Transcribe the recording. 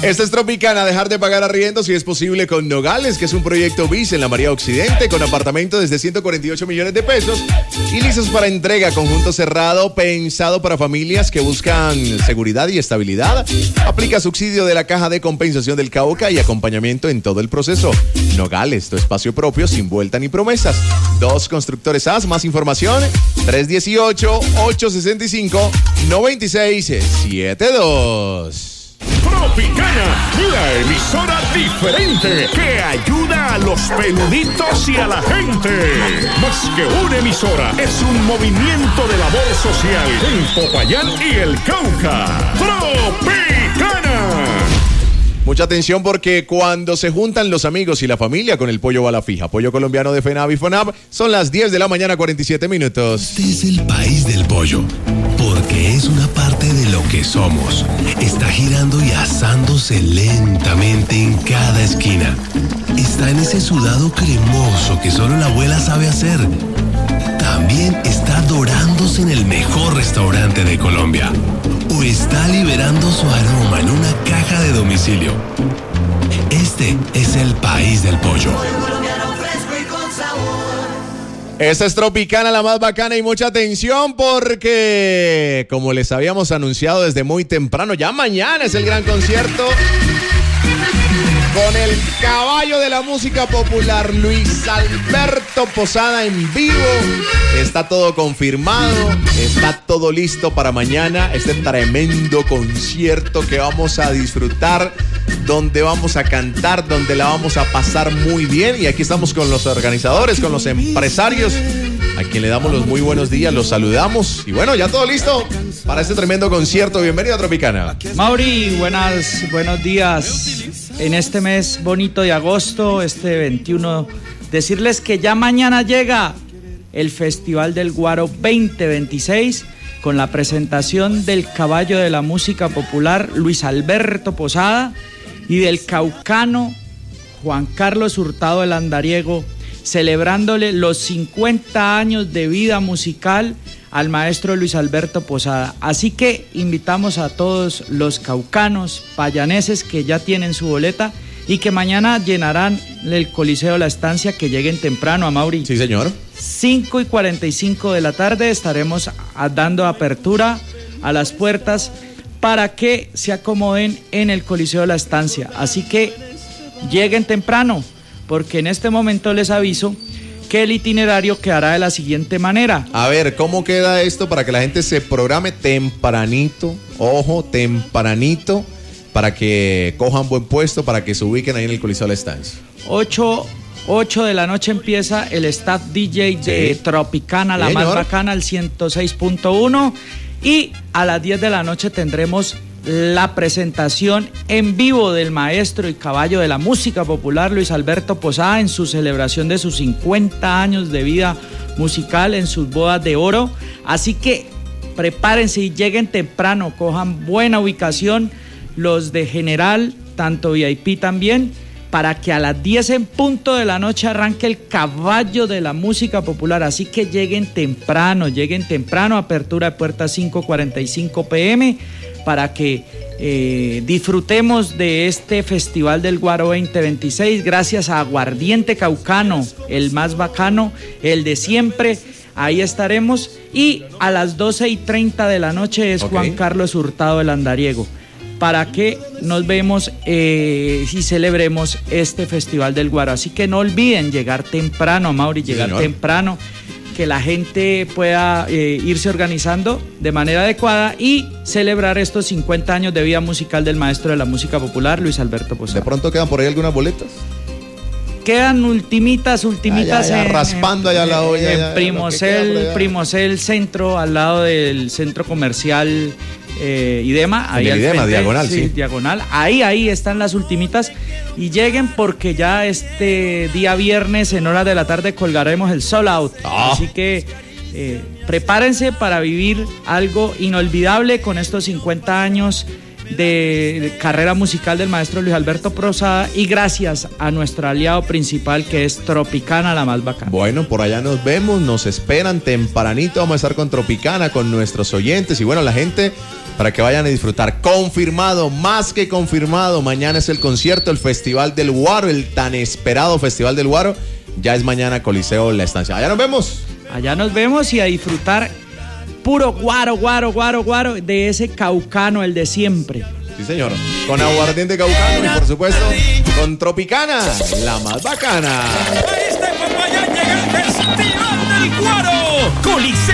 Esta es Tropicana, dejar de pagar arriendo si es posible con Nogales, que es un proyecto BIS en la María Occidente, con apartamento desde 148 millones de pesos y listos para entrega, conjunto cerrado, pensado para familias que buscan seguridad y estabilidad. Aplica subsidio de la Caja de Compensación del Cauca y acompañamiento en todo el proceso. Nogales, tu espacio propio sin vuelta ni promesas. 2 Constructores AS, más información, 318-865-9672. Tropicana, la emisora diferente que ayuda a los peluditos y a la gente. Más que una emisora, es un movimiento de labor social en Popayán y el Cauca. Tropicana. Mucha atención porque cuando se juntan los amigos y la familia con el pollo bala fija, pollo colombiano de FENAV y FONAV, son las 10 de la mañana, 47 minutos. Este es el país del pollo, porque es una parte de lo que somos. Está girando y asándose lentamente en cada esquina. Está en ese sudado cremoso que solo la abuela sabe hacer. También está dorándose en el mejor restaurante de Colombia. O está liberando su aroma en una caja de domicilio. Este es el país del pollo. Esta es Tropicana, la más bacana, y mucha atención porque, como les habíamos anunciado desde muy temprano, ya mañana es el gran concierto con el caballo de la música popular, Luis Alberto Posada en vivo. Está todo confirmado, está todo listo para mañana, este tremendo concierto que vamos a disfrutar, donde vamos a cantar, donde la vamos a pasar muy bien. Y aquí estamos con los organizadores, con los empresarios, a quien le damos los muy buenos días, los saludamos. Y bueno, ya todo listo para este tremendo concierto. Bienvenido a Tropicana. Mauri, buenos días. En este mes bonito de agosto, este 21, decirles que ya mañana llega el Festival del Guaro 2026 con la presentación del caballo de la música popular Luis Alberto Posada y del caucano Juan Carlos Hurtado el Andariego, celebrándole los 50 años de vida musical al maestro Luis Alberto Posada. Así que invitamos a todos los caucanos, payaneses que ya tienen su boleta y que mañana llenarán el Coliseo La Estancia, que lleguen temprano, a Mauri. Sí, señor. 5:45 de la tarde estaremos dando apertura a las puertas para que se acomoden en el Coliseo La Estancia. Así que lleguen temprano, porque en este momento les aviso que el itinerario quedará de la siguiente manera. A ver, ¿cómo queda esto para que la gente se programe tempranito? Ojo, tempranito, para que cojan buen puesto, para que se ubiquen ahí en el Coliseo de la Estancia. 8 de la noche empieza el staff DJ de Tropicana, la más bacana, el 106.1. Y a las 10 de la noche tendremos la presentación en vivo del maestro y caballo de la música popular Luis Alberto Posada en su celebración de sus 50 años de vida musical, en sus bodas de oro. Así que prepárense y lleguen temprano, cojan buena ubicación, los de general, tanto VIP también, para que a las 10 en punto de la noche arranque el caballo de la música popular. Así que lleguen temprano, apertura de puertas 5:45 p.m., para que disfrutemos de este Festival del Guaro 2026, gracias a Aguardiente Caucano, el más bacano, el de siempre. Ahí estaremos. Y a las 12:30 de la noche es Juan Carlos Hurtado el Andariego, para que nos vemos y celebremos este Festival del Guaro. Así que no olviden llegar temprano, Mauri, llegar temprano, que la gente pueda irse organizando de manera adecuada y celebrar estos 50 años de vida musical del maestro de la música popular, Luis Alberto Posada. ¿De pronto quedan por ahí algunas boletas? Quedan ultimitas raspando allá a la olla. En Primocel Centro, al lado del centro comercial Idema. Ahí al frente, diagonal, sí. Diagonal. Ahí están las ultimitas. Y lleguen, porque ya este día viernes en horas de la tarde colgaremos el Sold Out. Así que prepárense para vivir algo inolvidable con estos 50 años de carrera musical del maestro Luis Alberto Posada, y gracias a nuestro aliado principal, que es Tropicana, la más bacana. Bueno, por allá nos vemos, nos esperan tempranito, vamos a estar con Tropicana, con nuestros oyentes, y bueno, la gente para que vayan a disfrutar. Confirmado, más que confirmado, mañana es el concierto, el Festival del Guaro, el tan esperado Festival del Guaro. Ya es mañana, Coliseo La Estancia. Allá nos vemos. Allá nos vemos y a disfrutar puro guaro de ese caucano, el de siempre. Sí, señor. Con aguardiente caucano y, por supuesto, con Tropicana, la más bacana. Llega el Festival del Guaro. Coliseo